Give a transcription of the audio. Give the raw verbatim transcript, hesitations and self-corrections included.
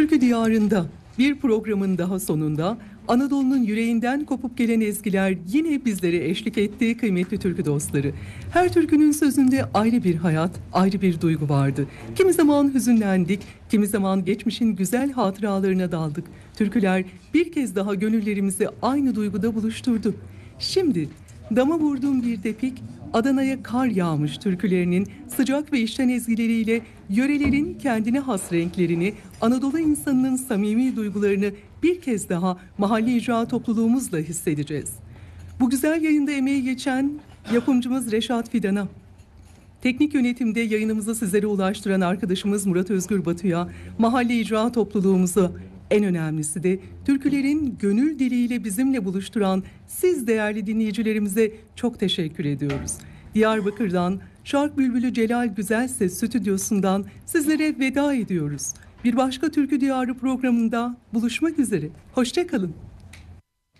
Türkü Diyarı'nda bir programın daha sonunda Anadolu'nun yüreğinden kopup gelen ezgiler yine bizlere eşlik etti kıymetli türkü dostları. Her türkünün sözünde ayrı bir hayat, ayrı bir duygu vardı. Kimi zaman hüzünlendik, kimi zaman geçmişin güzel hatıralarına daldık. Türküler bir kez daha gönüllerimizi aynı duyguda buluşturdu. Şimdi dama vurduğum bir depik, Adana'ya kar yağmış türkülerinin sıcak ve içten ezgileriyle yörelerin kendine has renklerini, Anadolu insanının samimi duygularını bir kez daha mahalli icra topluluğumuzla hissedeceğiz. Bu güzel yayında emeği geçen yapımcımız Reşat Fidan'a, teknik yönetimde yayınımızı sizlere ulaştıran arkadaşımız Murat Özgür Batu'ya, mahalle icra topluluğumuza, en önemlisi de türkülerin gönül diliyle bizimle buluşturan siz değerli dinleyicilerimize çok teşekkür ediyoruz. Diyarbakır'dan Şark Bülbülü Celal Güzelses stüdyosundan sizlere veda ediyoruz. Bir başka Türkü Diyarı programında buluşmak üzere. Hoşça kalın.